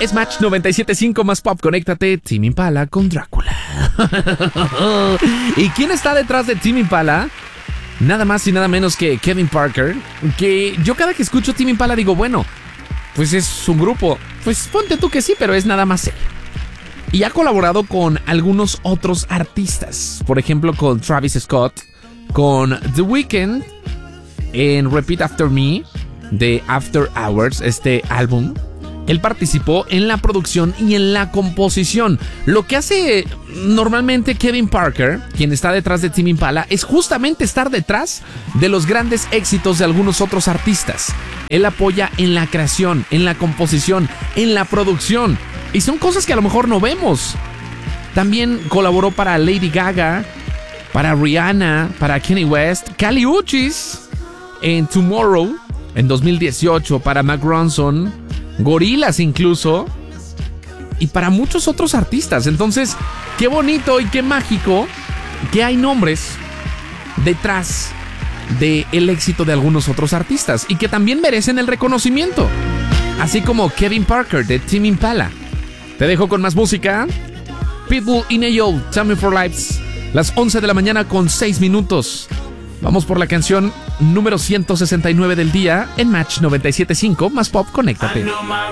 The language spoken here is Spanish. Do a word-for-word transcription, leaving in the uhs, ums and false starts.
Es Match noventa y siete punto cinco más pop. Conéctate, Tame Impala con Drácula. ¿Y quién está detrás de Tame Impala? Nada más y nada menos que Kevin Parker. Que yo cada que escucho Tame Impala digo, bueno, pues es un grupo. Pues ponte tú que sí, pero es nada más él. Y ha colaborado con algunos otros artistas. Por ejemplo, con Travis Scott, con The Weeknd en Repeat After Me de After Hours, este álbum. Él participó en la producción y en la composición. Lo que hace normalmente Kevin Parker, quien está detrás de Tame Impala, es justamente estar detrás de los grandes éxitos de algunos otros artistas. Él apoya en la creación, en la composición, en la producción. Y son cosas que a lo mejor no vemos. También colaboró para Lady Gaga, para Rihanna, para Kanye West, Kali Uchis en Tomorrow en dos mil dieciocho, para Mark Ronson, Gorillaz incluso, y para muchos otros artistas. Entonces, qué bonito y qué mágico que hay nombres detrás del éxito de algunos otros artistas y que también merecen el reconocimiento, así como Kevin Parker de Tame Impala. Te dejo con más música. Pitbull y Nayo, Time for Lives, las once de la mañana con seis minutos. Vamos por la canción número ciento sesenta y nueve del día en Match noventa y siete punto cinco más pop. Conéctate.